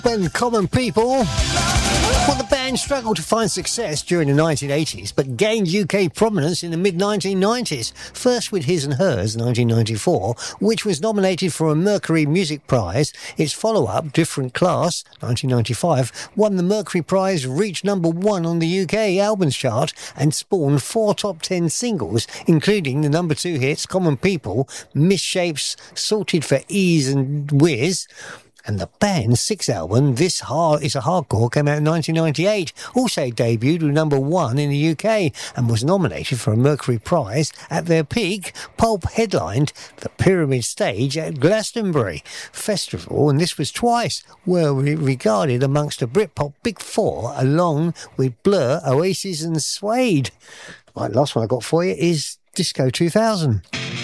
When Common People. Well, the band struggled to find success during the 1980s, but gained UK prominence in the mid-1990s. First with His and Hers, 1994, which was nominated for a Mercury Music Prize. Its follow-up, Different Class, 1995, won the Mercury Prize, reached number 1 on the UK albums chart, and spawned 4 top 10 singles, including the number 2 hits Common People, Misshapes, Sorted for Ease and Whiz. And the band's 6th album, This Is a Hardcore, came out in 1998. Also debuted with number 1 in the UK and was nominated for a Mercury Prize. At their peak, Pulp headlined the Pyramid Stage at Glastonbury Festival, and this was twice well regarded amongst the Britpop Big Four, along with Blur, Oasis and Suede. Right, last one I got for you is Disco 2000.